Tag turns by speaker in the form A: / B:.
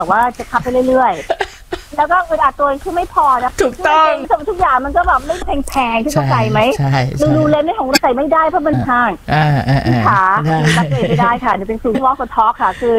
A: แต่ว่าจะขับไปเรื่อยๆแล้วก็เวลาตัวคือไม่พอนะ
B: ถูกต้อง
A: ทุกอย่างมันก็แบบไม่แพงๆที่เข้าใจไหมดูเลนส์ของเราใส่ไม่ได้เพราะมันทางขาตัดเลยไม่ได้ค่ะนี่เป็นครูที่วอล์กทอล์กค่ะคือ